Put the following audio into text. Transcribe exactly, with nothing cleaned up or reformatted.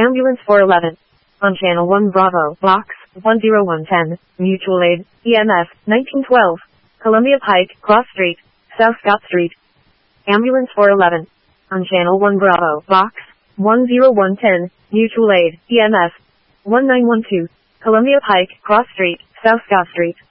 Ambulance four eleven. On Channel one Bravo, Box one zero one ten, Mutual Aid, E M F, nineteen twelve, Columbia Pike, Cross Street, South Scott Street. Ambulance four eleven. On Channel one Bravo, Box one zero one ten, Mutual Aid, E M F, one nine one two, Columbia Pike, Cross Street, South Scott Street.